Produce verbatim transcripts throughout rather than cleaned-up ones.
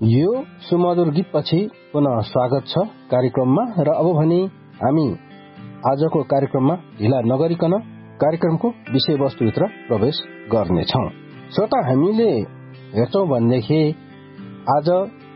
यो सुमधुर गीतपछि पुनः स्वागत छ कार्यक्रममा। र अब भने हामी आजको कार्यक्रममा ढिला नगरिकन कार्यक्रमको विषयवस्तुभित्र प्रवेश गर्नेछौँ। श्रोता, हामीले हेर्छौँ भनेदेखि आज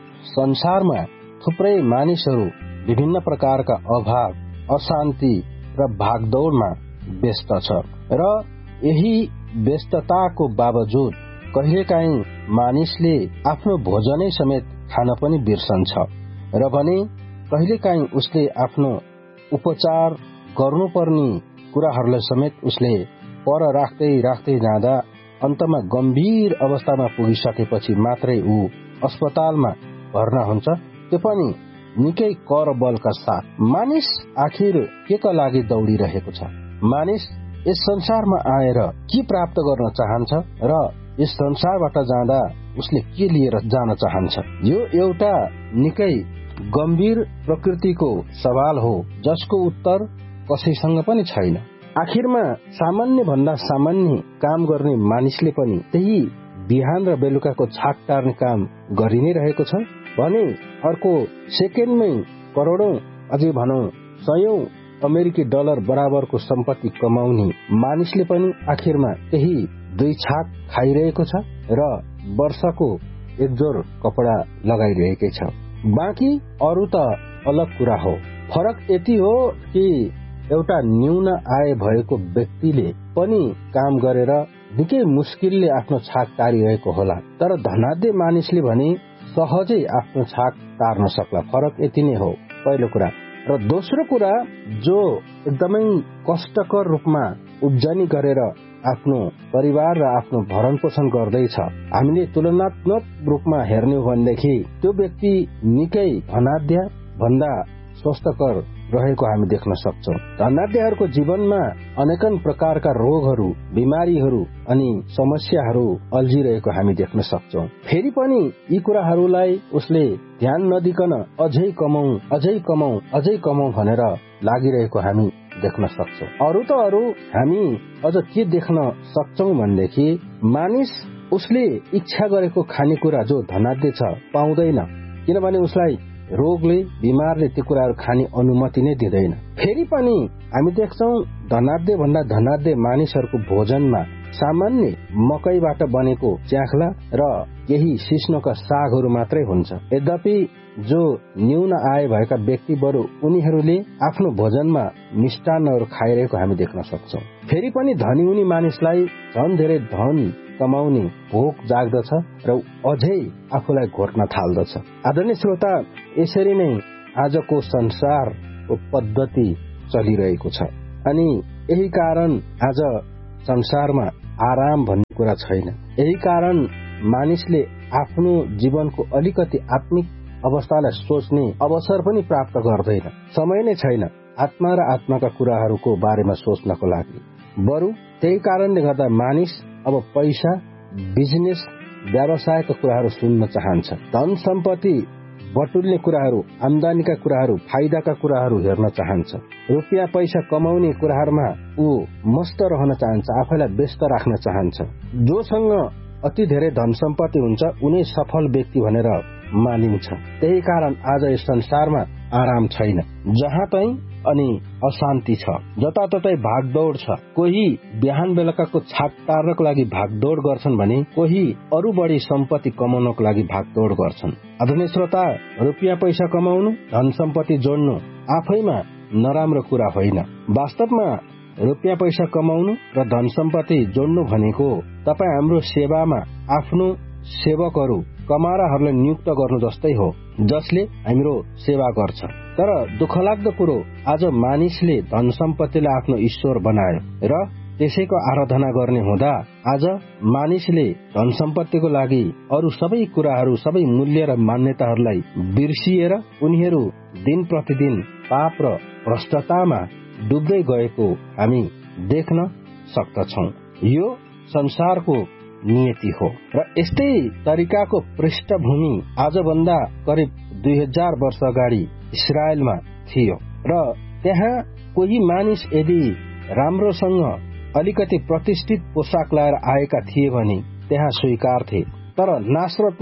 संसारमा थुप्रै मानिसहरू विभिन्न प्रकारका अभाव, अशान्ति र भागदौडमा व्यस्त छ र यही व्यस्तताको बावजुद कहिलेकाहीँ मानिसले आफ्नो भोजनै समेत खान पनि बिर्सन्छ र भने कहिलेकाहीँ उसले आफ्नो उपचार गर्नुपर्ने कुराहरूलाई समेत उसले पर राख्दै राख्दै जाँदा अन्तमा गम्भीर अवस्थामा पुगिसकेपछि मात्रै ऊ अस्पतालमा भर्ना हुन्छ, त्यो पनि निकै कर बलका साथ। मानिस आखिर के का लागि दौडिरहेको छ? मानिस यस संसारमा आएर के प्राप्त गर्न चाहन्छ र यस संसारबाट जाँदा उसले के लिएर जान चाहन्छ? यो एउटा निकै गम्भीर प्रकृतिको सवाल हो जसको उत्तर कसैसँग पनि छैन। आखिरमा सामान्य भन्दा सामान्य काम गर्ने मानिसले पनि त्यही बिहान र बेलुकाको छाक टार्ने काम गरि नै रहेको छ भने अर्को सेकेन्डमै करोडौं, अझै भनौं सयौं अमेरिकी डलर बराबरको सम्पत्ति कमाउने मानिसले पनि आखिरमा त्यही दुई छाक खाइरहेको छ र वर्षको एकजोर कपडा लगाइरहेकै छ। बाँकी अरू त अलग कुरा हो। फरक यति हो कि एउटा न्यून आय भएको व्यक्तिले पनि काम गरेर निकै मुस्किलले आफ्नो छाक टारिरहेको होला, तर धनाढ्य मानिसले भने सहजै आफ्नो छाक टार्न सक्ला। फरक यति नै हो, पहिलो कुरा। र दोस्रो कुरा, जो एकदमै कष्टकर रूपमा उब्जनी गरेर आफ्नो परिवार र आफ्नो भरण पोषण गर्दैछ, हामीले तुलनात्मक रूपमा हेर्ने हो भनेदेखि त्यो व्यक्ति निकै धनाढ्य भन्दा स्वस्थकर रहेको हामी देख्न सक्छौं। धनाढ्यहरूको जीवनमा अनेकन प्रकारका रोगहरू, बिमारीहरू अनि समस्याहरू अल्झिरहेको हामी देख्न सक्छौं। फेरि पनि यी कुराहरूलाई उसले ध्यान नदिकन अझै कमाऊ अझै कमाऊ अझै कमाऊ भनेर लागिरहेको हामी देख्न सक्छौं। अरू त अरू हामी अझ के देख्न सक्छौं भनेदेखि मानिस उसले इच्छा गरेको खानेकुरा जो धनाढ्य छ पाउँदैन, किनभने उसलाई रोगले, बिमारले त्यो कुराहरू खाने अनुमति नै दिँदैन। फेरि पनि हामी देख्छौं धनाढ्य भन्दा धनाढ्य मानिसहरूको भोजनमा सामान्य मकैबाट बनेको च्याख्ला र केही सिस्नोका सागहरू मात्रै हुन्छ। यद्यपि जो न्यून आय भएका व्यक्ति बरु उनीहरूले आफ्नो भोजनमा मिष्टान्नहरू खाइरहेको हामी देख्न सक्छौं। फेरि पनि धनी हुने मानिसलाई झन धेरै धन कमाउने भोक जाग्दछ र अझै आफूलाई घोट्न थाल्दछ। आदरणीय श्रोता, यसरी नै आजको संसारको पद्धति चलिरहेको छ अनि यही कारण आज संसारमा आराम भन्ने कुरा छैन। यही कारण मानिसले आफ्नो जीवनको अलिकति आत्मिक अवस्थालाई सोच्ने अवसर पनि प्राप्त गर्दैन। समय नै छैन आत्मा र आत्माका कुराहरूको बारेमा सोच्नको लागि। बरु त्यही कारणले गर्दा मानिस अब पैसा, बिजनेस, व्यवसायका कुराहरू सुन्न चाहन्छ। धन सम्पत्ति बटुल्ने कुराहरू, आम्दानीका कुराहरू, फाइदाका कुराहरू हेर्न चाहन्छ। रुपियाँ पैसा कमाउने कुराहरूमा ऊ मस्त रहन चाहन्छ, आफैलाई व्यस्त राख्न चाहन्छ। जोसँग अति धेरै धन सम्पत्ति हुन्छ उनी सफल व्यक्ति भनेर मानिन्छ। त्यही कारण आज यस संसारमा आराम छैन, जहाँ तै अनि अशान्ति छ, जताततै भागदौड छ। कोही बिहान बेलुकाको छाक टार्नको लागि भागदौड गर्छन् भने कोही अरू बढी सम्पत्ति कमाउनको लागि भागदौड गर्छन्। आदरणीय श्रोता, रुपियाँ पैसा कमाउनु, धन सम्पत्ति जोड्नु आफैमा नराम्रो कुरा होइन। वास्तवमा रुपियाँ पैसा कमाउनु र धन सम्पत्ति जोड्नु भनेको तपाईँ हाम्रो सेवामा आफ्नो सेवकहरू, कमाराहरूलाई नियुक्त गर्नु जस्तै हो, जसले हाम्रो सेवा गर्छ। तर दुःखलाग्दो कुरो, आज मानिसले धन सम्पत्तिलाई आफ्नो ईश्वर बनायो र त्यसैको आराधना गर्ने हुँदा आज मानिसले धन सम्पत्तिको लागि अरू सबै कुराहरू, सबै मूल्य र मान्यताहरूलाई बिर्सिएर उनीहरू दिन प्रतिदिन पाप र भ्रष्टतामा डुब्दै गएको हामी देख्न सक्दछौं। यो संसारको नियति हो र यस्तै तरिकाको पृष्ठभूमि आजभन्दा करिब दुई हजार वर्ष अगाडि इस्रायलमा थियो र त्यहाँ कोही मानिस यदि राम्रोसँग अलिकति प्रतिष्ठित पोसाक लाएर आएका थिए भने त्यहाँ स्वीकार थिए। तर नासरतमा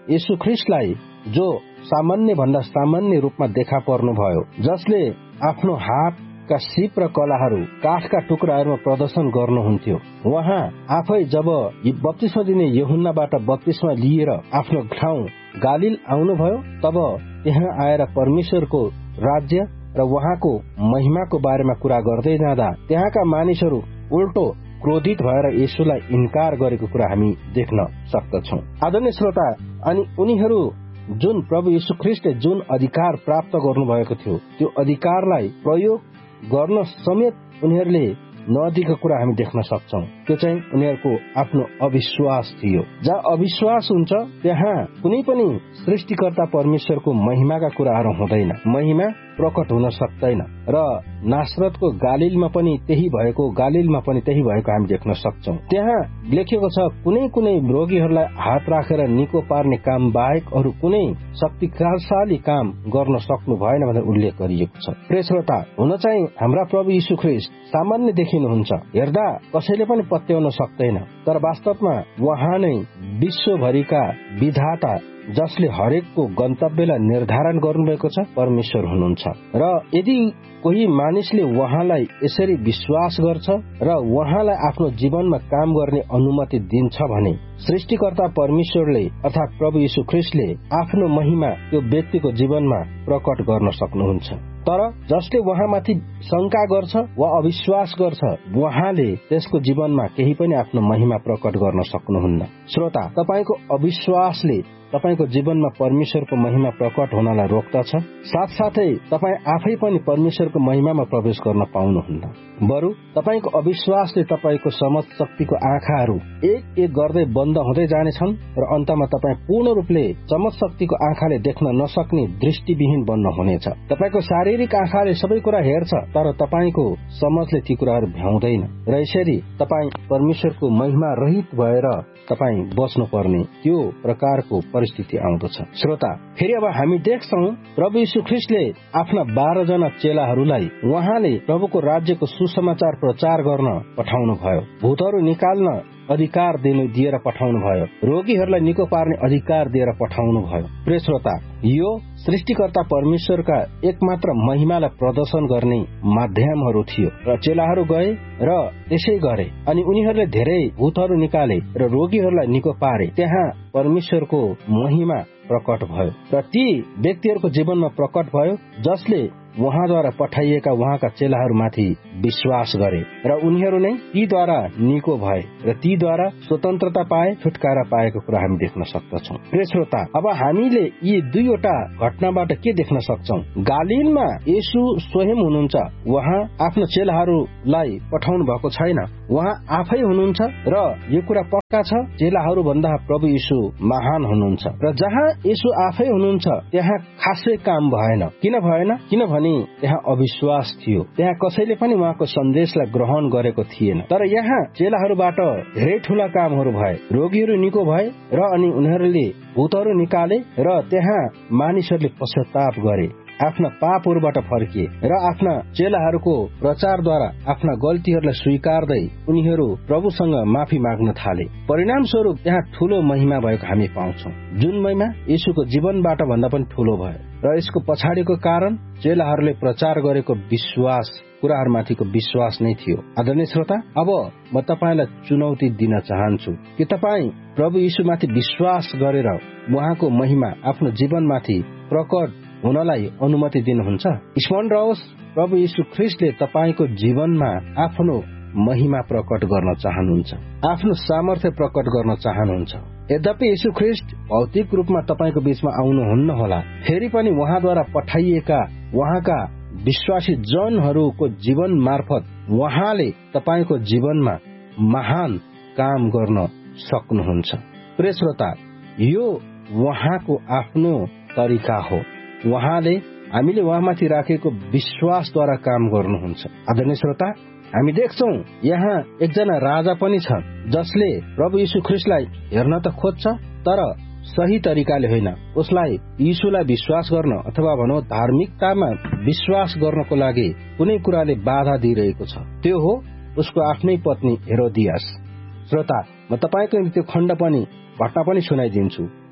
येशू ख्रिस्टलाई जो सामान्य भन्दा सामान्य रूपमा देखा पर्नुभयो, जसले आफ्नो हातका सिप र कलाहरू काठका टुक्राहरूमा प्रदर्शन गर्नुहुन्थ्यो, उहाँ आफै जब बप्तिस्मा दिने यूहन्नाबाट बप्तिस्मा लिएर आफ्नो ठाउँ गालील आउनुभयो, तब त्यहाँ आएर परमेश्वरको राज्य र उहाँको महिमाको बारेमा कुरा गर्दै जाँदा त्यहाँका मानिसहरू उल्टो क्रोधित भएर येशूलाई इन्कार गरेको कुरा हामी देख्न सक्दछौँ। आदरणीय श्रोता, अनि उनीहरू जुन प्रभु येशू ख्रिस्टले जुन अधिकार प्राप्त गर्नुभएको थियो, त्यो अधिकारलाई प्रयोग गर्न समेत उनीहरूले नदिएको कुरा हामी देख्न सक्छौँ। त्यो चाहिँ उनीहरूको आफ्नो अविश्वास थियो। जहाँ अविश्वास हुन्छ त्यहाँ कुनै पनि सृष्टिकर्ता परमेश्वरको महिमाका कुराहरू हुँदैन, महिमा प्रकट हुन सक्दैन। र नासरतको गालीलमा पनि त्यही भएको गालीलमा पनि त्यही भएको हामी देख्न सक्छौँ। त्यहाँ लेखेको छ, कुनै कुनै रोगीहरूलाई हात राखेर निको पार्ने काम बाहेक अरू कुनै शक्तिशाली काम गर्न सक्नु भएन भनेर उल्लेख गरिएको छ। प्रिय श्रोता, हुन चाहिँ हाम्रा प्रभु यीशु ख्रिस्ट सामान्य देखिनुहुन्छ, हेर्दा कसैले पनि पत्याउन सक्दैन, तर वास्तवमा उहाँ नै विश्वभरिका विधाता, जसले हरेकको गन्तव्यलाई निर्धारण गर्नुभएको छ, परमेश्वर हुनुहुन्छ। र यदि कोही मानिसले उहाँलाई यसरी विश्वास गर्छ र उहाँलाई आफ्नो जीवनमा काम गर्ने अनुमति दिन्छ भने सृष्टिकर्ता परमेश्वरले अर्थात् प्रभु यीशु ख्रिस्टले आफ्नो महिमा त्यो व्यक्तिको जीवनमा प्रकट गर्न सक्नुहुन्छ। तर जसले उहाँमाथि शंका गर्छ वा अविश्वास गर्छ, उहाँले त्यसको जीवनमा केही पनि आफ्नो महिमा प्रकट गर्न सक्नुहुन्न। श्रोता, तपाईको अविश्वासले तपाईको जीवनमा परमेश्वरको महिमा प्रकट हुनलाई रोक्दछ, साथसाथै तपाई आफै पनि परमेश्वरको महिमामा प्रवेश गर्न पाउनुहुन्न। बरु तपाईको अविश्वासले तपाईको समझ शक्तिको आँखाहरू एक एक गर्दै बन्द हुँदै जानेछन् र अन्तमा तपाई पूर्ण रूपले समझ शक्तिको आँखाले देख्न नसक्ने दृष्टिविहीन बन्न हुनेछ। तपाईको शारीरिक आँखाले सबै कुरा हेर्छ, तर तपाईको समझले ती कुराहरू भ्याउँदैन र यसरी तपाई परमेश्वरको महिमा रहित भएर तपाई बस्नु पर्ने त्यो प्रकारको परिस्थिति आउँदछ। श्रोता, फेरि अब हामी देख्छौं प्रभु यीशु ख्रिस्टले आफ्ना बाह्र जना चेलाहरूलाई उहाँले प्रभुको राज्यको सुसमाचार प्रचार गर्न पठाउनु भयो, भूतहरू निकाल्न अधिकार दिनु दिएर पठाउनु भयो, रोगीहरूलाई निको पार्ने अधिकार दिएर पठाउनु भयो। प्रिय श्रोता, यो सृष्टिकर्ता परमेश्वरका एकमात्र महिमालाई प्रदर्शन गर्ने माध्यमहरू थियो र चेलाहरू गए र त्यसै गरे अनि उनीहरूले धेरै भूतहरू निकाले र रोगीहरूलाई निको पारे। त्यहाँ परमेश्वरको महिमा प्रकट भयो र ती व्यक्तिहरूको जीवनमा प्रकट भयो जसले उहाँद्वारा पठाइएका उहाँका चेलाहरूमाथि विश्वास गरे र उनीहरू नै तीद्वारा निको भए र तीद्वारा स्वतन्त्रता पाए, छुटकारा पाएको कुरा हामी देख्न सक्दछौँ। प्रिय श्रोता, अब हामीले यी दुईवटा घटनाबाट के देख्न सक्छौं? गालीलमा येशू स्वयं हुनुहुन्छ, उहाँ आफ्नो चेलाहरूलाई पठाउनु भएको छैन, उहाँ आफै हुनुहुन्छ र यो कुरा पक्का छ, चेलाहरू भन्दा प्रभु येशू महान हुनुहुन्छ। र जहाँ येशू आफै हुनुहुन्छ त्यहाँ खासै काम भएन। किन भएन? किनभने त्यहाँ अविश्वास थियो, त्यहाँ कसैले पनि उहाँको सन्देशलाई ग्रहण गरेको थिएन। तर यहाँ चेलाहरूबाट धेरै ठूला कामहरू भए, रोगीहरू निको भए र अनि उनीहरूले भूतहरू निकाले र त्यहाँ मानिसहरूले पश्चाताप गरे, आफ्ना पापहरूबाट फर्किए र आफ्ना चेलाहरूको प्रचारद्वारा आफ्ना गल्तीहरूलाई स्वीकार्दै उनीहरू प्रभुसँग माफी माग्न थाले। परिणाम स्वरूप त्यहाँ ठूलो महिमा भएको हामी पाउँछौं, जुन महिमा येशूको जीवनबाट भन्दा पनि ठूलो भयो। र यसको पछाडिको कारण चेलाहरूले प्रचार गरेको विश्वास, कुराहरूमाथिको विश्वास नै थियो। आदरणीय श्रोता, अब म तपाईलाई चुनौती दिन चाहन्छु कि तपाईँ प्रभु येशूमाथि विश्वास गरेर उहाँको महिमा आफ्नो जीवनमाथि प्रकट हुनलाई अनुमति दिनुहुन्छ? स्मरण रहोस्, प्रभु यीशु ख्रिस्टले तपाईको जीवनमा आफ्नो महिमा प्रकट गर्न चाहनुहुन्छ, आफ्नो सामर्थ्य प्रकट गर्न चाहनुहुन्छ। यद्यपि यीशु ख्रिस्ट भौतिक रूपमा तपाईको बीचमा आउनुहुन्न होला, फेरि पनि उहाँद्वारा पठाइएका उहाँका विश्वासी जनहरूको जीवन मार्फत उहाँले तपाईको जीवनमा महान काम गर्न सक्नुहुन्छ। प्रिय श्रोता, यो उहाँको आफ्नो तरिका हो, उहाँले हामीले उहाँमाथि राखेको विश्वासद्वारा काम गर्नुहुन्छ। आदरणीय श्रोता, हामी देख्छौं यहाँ एकजना राजा पनि छ जसले प्रभु यीशु ख्रिस्टलाई हेर्न त खोज्छ, तर सही तरिकाले होइन। उसलाई यीशुलाई विश्वास गर्न अथवा भनौं धार्मिकतामा विश्वास गर्नको लागि कुनै कुराले बाधा दिइरहेको छ, त्यो हो उसको आफ्नै पत्नी हेरोदियास। श्रोता, म तपाईको त्यो खण्ड पनि घटना पनि सुनाइदिन्छु।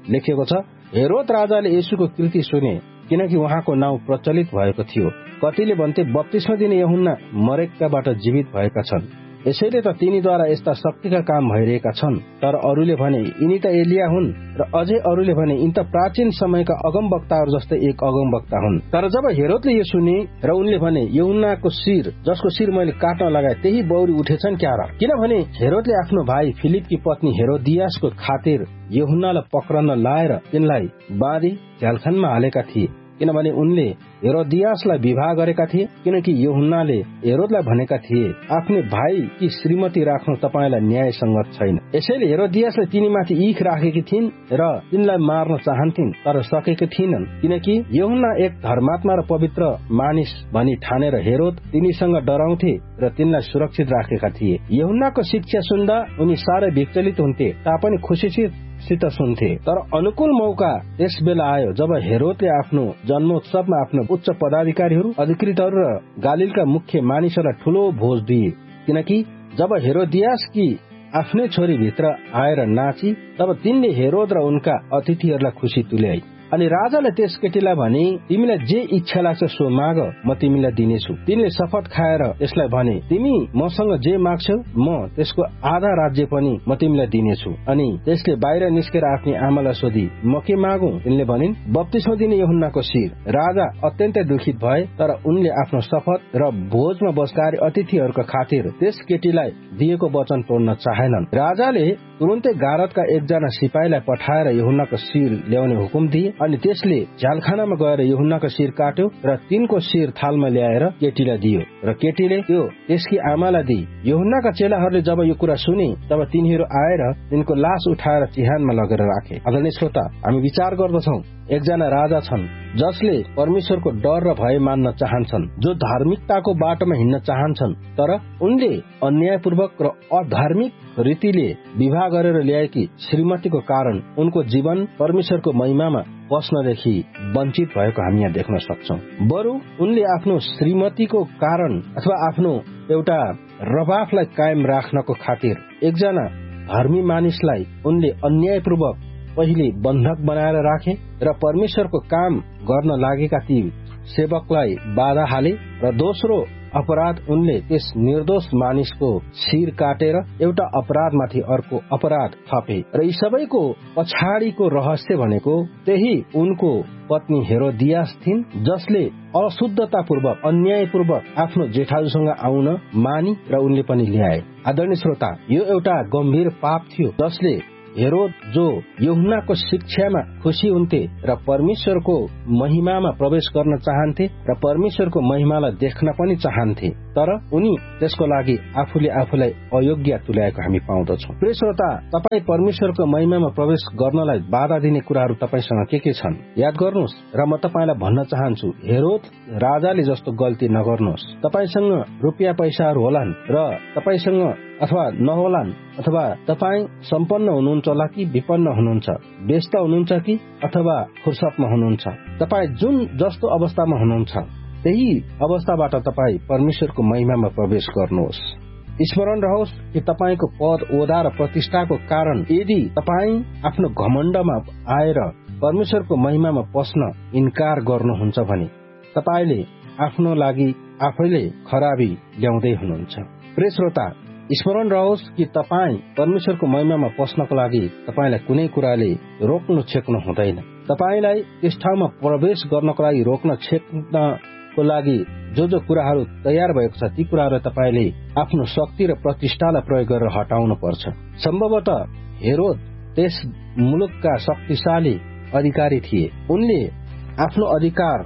लेखिएको छ, हेरोद राजाले येशूको कृति सुने किनकि उहाँको नाउँ प्रचलित भएको थियो। कतिले भन्थे बप्तिस्मा दिने यूहन्ना मरेकाबाट जीवित भएका छन्, यसैले त तिनीद्वारा यस्ता शक्तिका काम भइरहेका छन्। तर अरूले भने यिनी त एलिया हुन्, र अझै अरूले भने यिनी त प्राचीन समयका अगमवक्ताहरू जस्तै एक अगमवक्ता हुन्। तर जब हेरोदले यो सुने र उनले भने यूहन्नाको शिर जसको शिर मैले काट्न लगाए त्यही बौरी उठेछन् क्या र? किनभने हेरोदले आफ्नो भाइ फिलिपकी पत्नी हेरोदियासको खातिर यूहन्नालाई पक्रन लाएर तिनलाई बाँधी झ्यालखानमा हालेका थिए, किनभने उनले हेरोदियासलाई विवाह गरेका थिए। किनकि यूहन्नाले हेरोदलाई भनेका थिए, आफ्नै भाइ कि श्रीमती राख्नु तपाईलाई न्यायसङ्गत छैन। यसैले हेरोदियासले तिनीमाथि इख राखेकी थिइन् र तिनलाई मार्न चाहन्थिन्, तर सकेकी थिइनन्, किनकि यूहन्ना एक धर्मात्मा र पवित्र मानिस भनी ठानेर हेरोद तिनीसँग डराउँथे र तिनलाई सुरक्षित राखेका थिए। यूहन्नाको शिक्षा सुन्दा उनी साह्रै विचलित हुन्थे तापनि खुसीसित सुन्थे। तर अनुकूल मौका त्यस बेला आयो जब हेरोदले आफ्नो जन्मोत्सवमा आफ्नो उच्च पदाधिकारीहरू, अधिकृतहरू र गालिलका मुख्य मानिसहरूलाई ठूलो भोज दिए। किनकि जब हेरोदियासकी आफ्नै छोरी भित्र आएर नाची, तब तिनले हेरोद र उनका अतिथिहरूलाई खुसी तुल्याए। अनि राजाले त्यस केटीलाई भने, तिमीलाई जे इच्छा लाग्छ सो माग, म तिमीलाई दिनेछु। तिनले शपथ खाएर यसलाई भने, तिमी मसँग जे माग्छौ म त्यसको आधा राज्य पनि म तिमीलाई दिनेछु। अनि त्यसले बाहिर निस्केर आफ्नी आमालाई सोधी, म के मागु? तिनले भनिन्, बप्तिस्मा दिने यूहन्नाको शिर। राजा अत्यन्तै दुखित भए, तर उनले आफ्नो शपथ र भोजमा बस्ने अतिथिहरूको खातिर त्यस केटीलाई दिएको वचन तोड्न चाहेनन्। राजाले तुरुन्तै गारदका एकजना सिपाहीलाई पठाएर यूहन्नाको शिर ल्याउने हुकुम दिए। अनि त्यसले झ्यालखानामा गएर यूहन्नाको शिर काट्यो र तिनको शिर थालमा ल्याएर केटीलाई दियो र केटीले त्यो त्यसकी आमालाई दिए। यूहन्नाका चेलाहरूले जब यो कुरा सुने तब तिनीहरू आएर तिनको लास उठाएर चिहानमा लगेर राखे। आदरणीय श्रोता, हामी विचार गर्दछौं, एकजना राजा छन् जसले परमेश्वरको डर र भय मान्न चाहन्छन्, जो धार्मिकताको बाटोमा हिँड्न चाहन्छन्, तर उनले अन्यायपूर्वक र अधार्मिक रीतिले विवाह गरेर ल्याएकी श्रीमतीको कारण उनको जीवन परमेश्वरको महिमामा पस्नदेखि वञ्चित भएको हामी यहाँ देख्न सक्छौं। बरु उनले आफ्नो श्रीमतीको कारण अथवा आफ्नो एउटा रवाफलाई कायम राख्नको खातिर एकजना धर्मी मानिसलाई उनले अन्यायपूर्वक पहिले बन्धक बनाएर राखे र परमेश्वरको काम गर्न लागेका ती सेवकलाई बाधा हाले र दोस्रो अपराध उनले त्यस निर्दोष मानिसको शिर काटेर एउटा अपराधमाथि अर्को अपराध थपे। र यी सबैको पछाडिको रहस्य भनेको त्यही उनको पत्नी हेरोदियास थिइन्, जसले अशुद्धतापूर्वक अन्यायपूर्वक आफ्नो जेठाजुसँग आउन मानी र उनले पनि ल्याए। आदरणीय श्रोता, यो एउटा गम्भीर पाप थियो जसले हेरोद जो यूहन्नाको शिक्षामा खुसी हुन्थे र परमेश्वरको महिमामा प्रवेश गर्न चाहन्थे र परमेश्वरको महिमालाई देख्न पनि चाहन्थे, तर उनी त्यसको लागि आफूले आफूलाई अयोग्य तुल्याएको हामी पाउँदछौं। प्रिय श्रोता, तपाई परमेश्वरको महिमामा प्रवेश गर्नलाई बाधा दिने कुराहरू तपाईसँग के के छन्? याद गर्नुहोस् र म तपाईलाई भन्न चाहन्छु, हेरोद राजाले जस्तो गल्ती नगर्नुहोस्। तपाईसँग रुपियाँ पैसाहरू होलान् र तपाईसँग अथवा नहोलान्, अथवा तपाईँ सम्पन्न हुनुहुन्छ होला कि विपन्न हुनुहुन्छ, व्यस्त हुनुहुन्छ कि अथवा फुर्सदमा हुनुहुन्छ, तपाईँ जुन जस्तो अवस्थामा हुनुहुन्छ त्यही अवस्थाबाट तपाईँ परमेश्वरको महिमामा प्रवेश गर्नुहोस्। स्मरण रहोस् कि तपाईको पद, ओदा र प्रतिष्ठाको कारण यदि तपाईँ आफ्नो घमण्डमा आएर परमेश्वरको महिमामा पस्न इन्कार गर्नुहुन्छ भने तपाईले आफ्नो लागि आफैले खराबी ल्याउँदै हुनुहुन्छ। प्रिय श्रोता, स्मरण रहोस् कि तपाईँ परमेश्वरको महिमामा पस्नको लागि तपाईलाई कुनै कुराले रोक्नु छेक्नु हुँदैन। तपाईलाई त्यस ठाउँमा प्रवेश गर्नको लागि रोक्न छेक्नको लागि जो जो कुराहरू तयार भएको छ ती कुराहरू तपाईले आफ्नो शक्ति र प्रतिष्ठालाई प्रयोग गरेर हटाउनु पर्छ। सम्भवतः हेरोद त्यस मुलुकका शक्तिशाली अधिकारी थिए। उनले आफ्नो अधिकार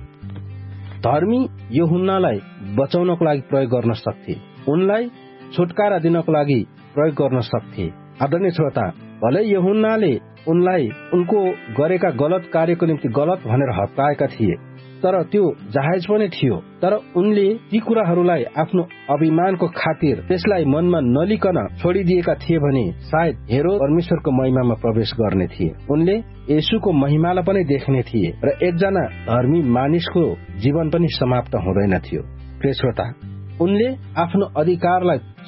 धर्मी यूहन्नालाई बचाउनको लागि प्रयोग गर्न सक्थे, उनलाई छुटकारा दिनको लागि प्रयोग गर्न सक्थे। आदरणीय श्रोता, भले यूहन्नाले उनलाई उनको गरेका गलत कार्यको निम्ति गलत भनेर हप्काएका थिए, तर त्यो जायज पनि थियो, तर उनले ती कुराहरूलाई आफ्नो अभिमानको खातिर त्यसलाई मनमा नलिकन छोडिदिएका थिए भने सायद हेरोद परमेश्वरको महिमामा प्रवेश गर्ने थिए। उनले येशूको महिमालाई पनि देख्ने थिए र एकजना धर्मी मानिसको जीवन पनि समाप्त हुँदैन थियो। प्रिय श्रोता, उनले आफ्नो अधिकारलाई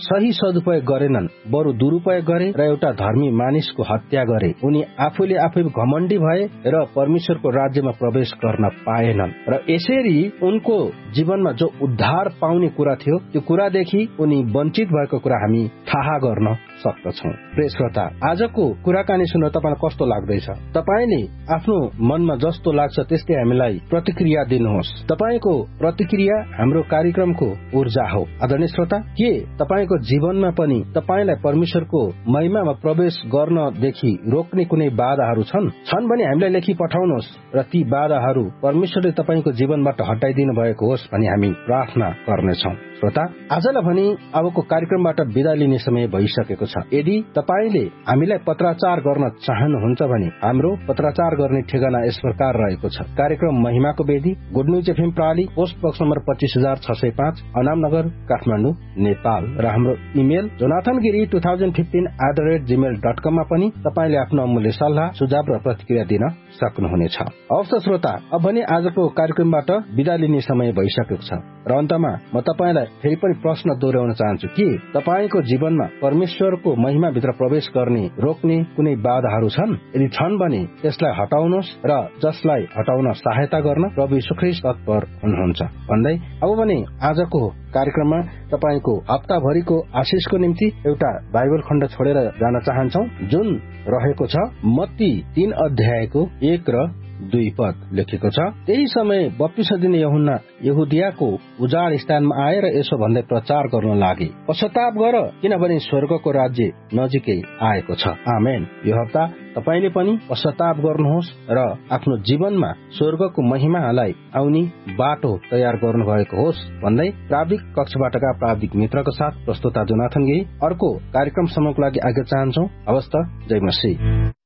सही सदुपयोग गरेनन्, बरु दुरुपयोग गरे र एउटा धर्मी मानिसको हत्या गरे। उनी आफूले आफै घमण्डी भए र परमेश्वरको राज्यमा प्रवेश गर्न पाएनन् र यसरी उनको जीवनमा जो उद्धार पाउने कुरा थियो त्यो कुरादेखि उनी वञ्चित भएको कुरा हामी थाहा गर्न सक्दछौँ। प्रिय श्रोता, आजको कुराकानी सुनेर तपाईलाई कस्तो लाग्दैछ? तपाईले आफ्नो मनमा जस्तो लाग्छ त्यस्तै हामीलाई प्रतिक्रिया दिनुहोस्। तपाईको प्रतिक्रिया हाम्रो कार्यक्रमको ऊर्जा हो। आदरणीय श्रोता, के तपाईको जीवनमा पनि तपाईलाई परमेश्वरको महिमामा प्रवेश गर्नदेखि रोक्ने कुनै बाधाहरू छन् छन् भने हामीलाई लेखी पठाउनुहोस् र ती बाधाहरू परमेश्वरले तपाईको जीवनबाट हटाइदिनु भएको होस् भनी हामी प्रार्थना गर्नेछौँ। श्रोता, आजलाई भनी अबको कार्यक्रमबाट बिदा लिने समय भइसकेको छ। यदि तपाईले हामीलाई पत्राचार गर्न चाहनुहुन्छ भने हाम्रो पत्राचार गर्ने ठेगाना यस प्रकार रहेको छ। कार्यक्रम महिमाको वेदी, good news FM प्राली, post box number पच्चीस हजार छ सय पाँच, अनामनगर, काठमाडौँ, नेपाल। र हाम्रो email Jonathan Giri two thousand fifteen at the rate Gmail dot कममा पनि तपाईँले आफ्नो अमूल्य सल्लाह, सुझाव र प्रतिक्रिया दिन सक्नुहुनेछ। हवस् श्रोता, अब भने आजको कार्यक्रमबाट बिदा लिने समय भइसकेको छ र अन्तमा म तपाईँलाई फेरि पनि प्रश्न दोहोऱ्याउन चाहन्छु कि तपाईँको जीवनमा परमेश्वरको महिमाभित्र प्रवेश गर्ने रोक्ने कुनै बाधाहरू छन्? यदि छन् भने त्यसलाई हटाउनुहोस् र जसलाई हटाउन सहायता गर्न प्रभु यीशु ख्रीष्ट तत्पर हुनुहुन्छ भन्दै अब भने आजको कार्यक्रममा तपाईँको हप्ताभरिको आशिषको निम्ति एउटा बाइबल खण्ड छोडेर जान चाहन्छौ, जुन रहेको छ मत्ती तीन अध्यायको एक र दुई पद लेखेको छ। त्यही समय बप्तिस्मा दिने यूहन्ना यहुदियाको उजाड स्थानमा आएर यसो भन्दै प्रचार गर्न लागे, पश्चाताप गर किनभने स्वर्गको राज्य नजिकै आएको छ। आमेन। यो हप्ता तपाईले पनि पश्चाताप गर्नुहोस् र आफ्नो जीवनमा स्वर्गको महिमालाई आउने बाटो तयार गर्नु भएको होस् भन्दै प्राविधिक कक्षबाटका प्राविधिक मित्रको साथ प्रस्तुता जोनाथन गिरी अर्को कार्यक्रम समूहको लागि आज्ञा चाहन्छौ। हवस् त, जय मसीह।